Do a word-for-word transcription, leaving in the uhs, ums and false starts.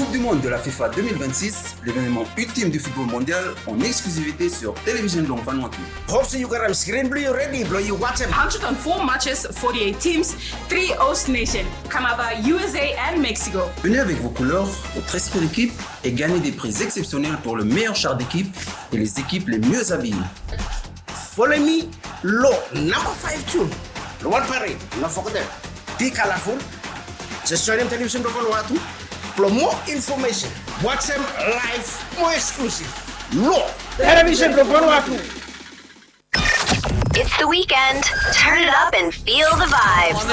Coupe du Monde de la FIFA deux mille vingt-six, l'événement ultime du football mondial en exclusivité sur Television Long Vanuatu. Hope you got a screen blue ready, bro. You watch them. one hundred four matches, forty-eight teams, three host nations, Canada, U S A and Mexico. Venez avec vos couleurs, votre esprit d'équipe et gagnez des prix exceptionnels pour le meilleur char d'équipe et les équipes les mieux habillées. Follow me, low number five tune. The one parade, not forget that. Be colorful. Just join them Television Long Vanuatu. For more information, watch them live, more exclusive. Low Television Long Vanuatu. It's the weekend. Turn it up and feel the vibes.